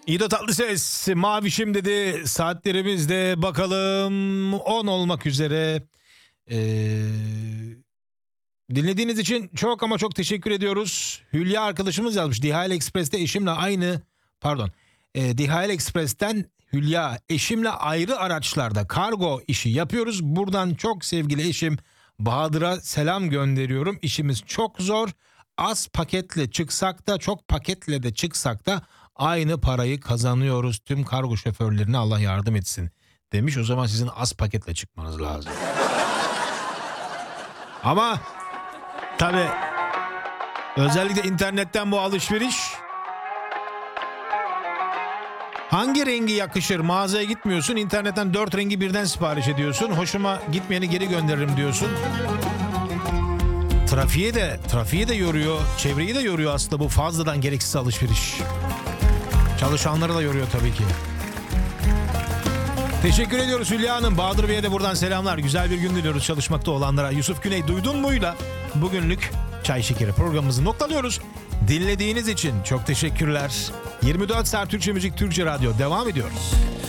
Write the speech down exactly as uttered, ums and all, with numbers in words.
İdo Tatlıses, Mavişim dedi. Saatlerimiz de bakalım on olmak üzere. Ee, dinlediğiniz için çok ama çok teşekkür ediyoruz. Hülya arkadaşımız yazmış. D H L Express'te eşimle aynı, pardon. E, D H L Express'ten Hülya, eşimle ayrı araçlarda kargo işi yapıyoruz. Buradan çok sevgili eşim Bahadır'a selam gönderiyorum. İşimiz çok zor. Az paketle çıksak da çok paketle de çıksak da aynı parayı kazanıyoruz. Tüm kargo şoförlerine Allah yardım etsin demiş. O zaman sizin az paketle çıkmanız lazım. Ama tabii özellikle internetten bu alışveriş hangi rengi yakışır? Mağazaya gitmiyorsun, internetten dört rengi birden sipariş ediyorsun. Hoşuma gitmeyeni geri gönderirim diyorsun. Trafiğe de, trafiğe de yoruyor, çevreyi de yoruyor aslında bu fazladan gereksiz alışveriş. Çalışanları da yoruyor tabii ki. Teşekkür ediyoruz Hülya Hanım. Bahadır Bey'e de buradan selamlar. Güzel bir gün diliyoruz çalışmakta olanlara. Yusuf Güney duydun muyla bugünlük Çay Şekeri programımızı noktalıyoruz. Dinlediğiniz için çok teşekkürler. yirmi dört saat Türkçe Müzik, Türkçe Radyo devam ediyoruz.